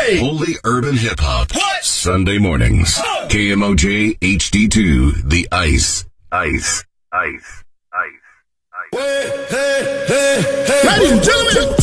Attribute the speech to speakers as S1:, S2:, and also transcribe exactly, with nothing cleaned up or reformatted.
S1: Hey!
S2: Holy urban hip hop.
S1: What?
S2: Sunday mornings.
S1: Oh.
S2: K M O J H D two, The Ice. Ice. Ice. Ice. Ice.
S1: Hey, hey, hey, hey. Ladies and gentlemen.